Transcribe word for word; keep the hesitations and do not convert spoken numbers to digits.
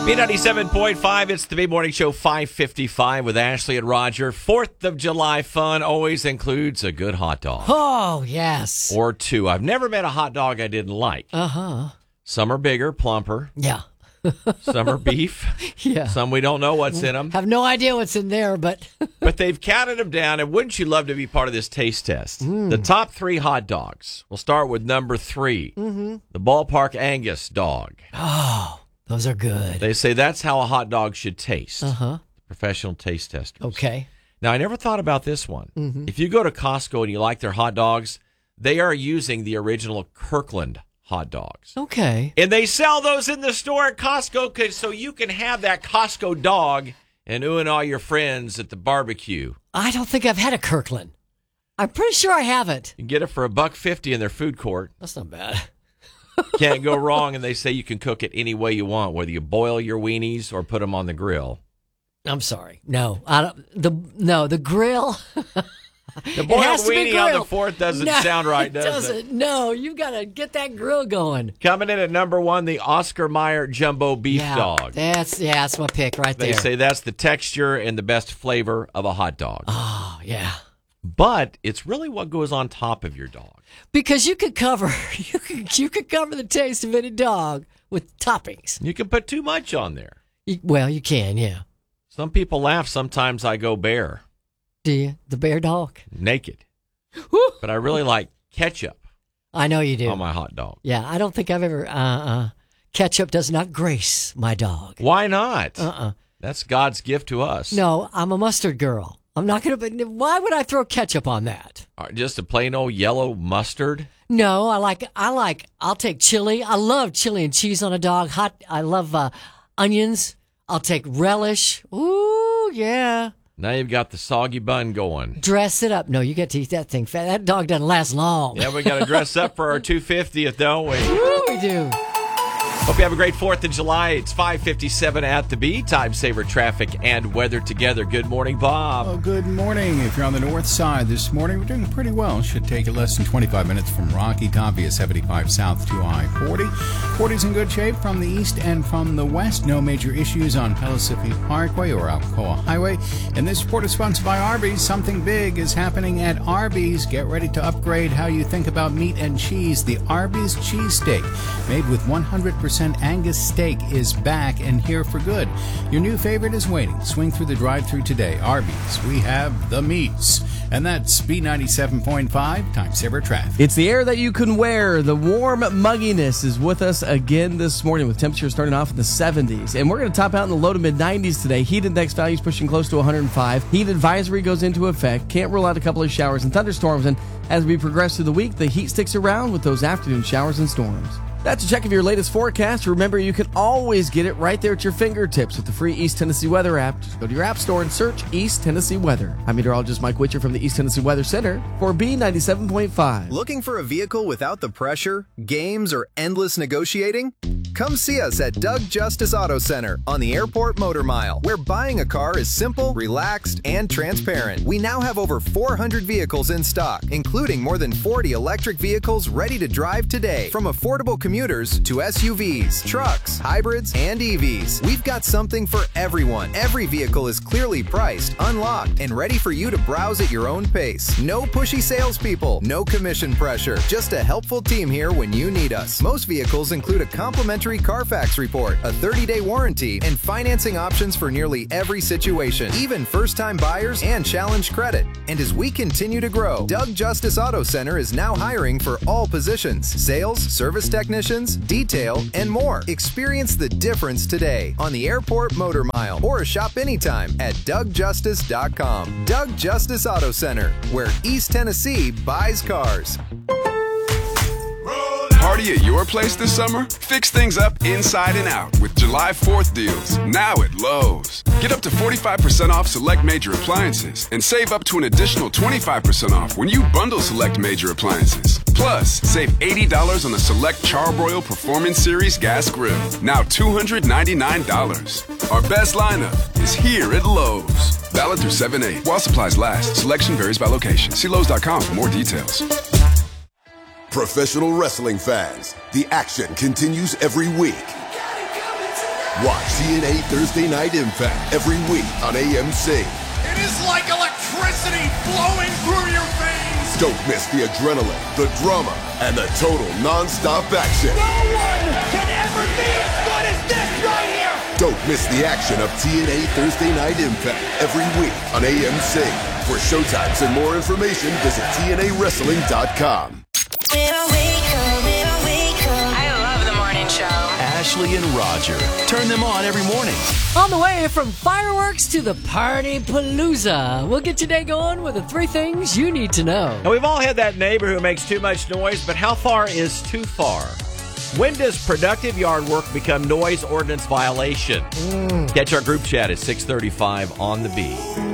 B ninety-seven point five, it's the Big Morning Show, five fifty-five with Ashley and Roger. Fourth of July fun always includes a good hot dog. Oh, yes. Or two. I've never met a hot dog I didn't like. Uh-huh. Some are bigger, plumper. Yeah. Some are beef. Yeah. Some we don't know what's in them. Have no idea what's in there, but... But they've counted them down, and wouldn't you love to be part of this taste test? Mm. The top three hot dogs. We'll start with number three, mm-hmm. the Ballpark Angus dog. Oh, those are good. They say that's how a hot dog should taste. Uh-huh. Professional taste testers. Okay. Now, I never thought about this one. Mm-hmm. If you go to Costco and you like their hot dogs, they are using the original Kirkland hot dogs. Okay. And they sell those in the store at Costco so you can have that Costco dog and ooh and all your friends at the barbecue. I don't think I've had a Kirkland. I'm pretty sure I haven't. You can get it for a buck fifty in their food court. That's not bad. Can't go wrong, and they say you can cook it any way you want, whether you boil your weenies or put them on the grill. I'm sorry. No, I don't. The no, the grill. The boiled weenie on the fourth doesn't no, sound right, does it? Doesn't. It? No, you've got to get that grill going. Coming in at number one, the Oscar Mayer Jumbo Beef yeah, Dog. That's yeah, that's my pick right they there. They say that's the texture and the best flavor of a hot dog. Oh yeah. But it's really what goes on top of your dog. Because you could cover you could you could cover the taste of any dog with toppings. You can put too much on there. You, well, you can, yeah. Some people laugh. Sometimes I go bare. Do you? The bear dog? Naked. Woo! But I really like ketchup. I know you do. On my hot dog. Yeah, I don't think I've ever. Uh, uh, ketchup does not grace my dog. Why not? Uh uh That's God's gift to us. No, I'm a mustard girl. I'm not going to. Why would I throw ketchup on that? Just a plain old yellow mustard? No, I like. I like. I'll take chili. I love chili and cheese on a dog. Hot. I love uh, onions. I'll take relish. Ooh, yeah. Now you've got the soggy bun going. Dress it up. No, you get to eat that thing. That dog doesn't last long. Yeah, we got to dress up for our two hundred fiftieth, don't we? Woo, we do. Hope you have a great fourth of July. It's five fifty-seven at the B. Time saver traffic and weather together. Good morning, Bob. Well, good morning. If you're on the north side this morning, we're doing pretty well. Should take you less than twenty-five minutes from Rocky Top via seventy-five south to I forty. forty's in good shape from the east and from the west. No major issues on Pellissippi Parkway or Alcoa Highway. And this report is sponsored by Arby's. Something big is happening at Arby's. Get ready to upgrade how you think about meat and cheese. The Arby's cheesesteak, made with one hundred percent Angus steak, is back and here for good. Your new favorite is waiting. Swing through the drive-thru today. Arby's, we have the meats. And that's B ninety-seven point five, Time Saver Traffic. It's the air that you can wear. The warm mugginess is with us again this morning, with temperatures starting off in the seventies. And we're going to top out in the low to mid nineties today. Heat index values pushing close to one hundred five. Heat advisory goes into effect. Can't rule out a couple of showers and thunderstorms. And as we progress through the week, the heat sticks around with those afternoon showers and storms. That's a check of your latest forecast. Remember, you can always get it right there at your fingertips with the free East Tennessee Weather app. Just go to your app store and search East Tennessee Weather. I'm meteorologist Mike Witcher from the East Tennessee Weather Center for B ninety-seven point five. Looking for a vehicle without the pressure, games, or endless negotiating? Come see us at Doug Justice Auto Center on the Airport Motor Mile, where buying a car is simple, relaxed, and transparent. We now have over four hundred vehicles in stock, including more than forty electric vehicles ready to drive today. From affordable commuters to S U Vs, trucks, hybrids, and E Vs, we've got something for everyone. Every vehicle is clearly priced, unlocked, and ready for you to browse at your own pace. No pushy salespeople, no commission pressure, just a helpful team here when you need us. Most vehicles include a complimentary Carfax report, a thirty-day warranty, and financing options for nearly every situation, even first-time buyers and challenge credit. And as we continue to grow, Doug Justice Auto Center is now hiring for all positions: sales, service technicians, detail, and more. Experience the difference today on the Airport Motor Mile, or shop anytime at doug justice dot com. Doug Justice Auto Center, where East Tennessee buys cars. Party at your place this summer? Fix things up inside and out with July fourth deals, now at Lowe's. Get up to forty-five percent off select major appliances and save up to an additional twenty-five percent off when you bundle select major appliances. Plus, save eighty dollars on the select Charbroil Performance Series gas grill, now two hundred ninety-nine dollars. Our best lineup is here at Lowe's. Valid through seven eight. While supplies last, selection varies by location. See Lowe's dot com for more details. Professional wrestling fans, the action continues every week. Watch T N A Thursday Night Impact every week on A M C. It is like electricity flowing through your veins. Don't miss the adrenaline, the drama, and the total non-stop action. No one can ever be as good as this right here. Don't miss the action of T N A Thursday Night Impact every week on A M C. For showtimes and more information, visit T N A wrestling dot com. I love the morning show. Ashley and Roger. Turn them on every morning. On the way from fireworks to the party palooza. We'll get your day going with the three things you need to know. Now, we've all had that neighbor who makes too much noise, but how far is too far? When does productive yard work become noise ordinance violation? Mm. Catch our group chat at six thirty-five on the beat.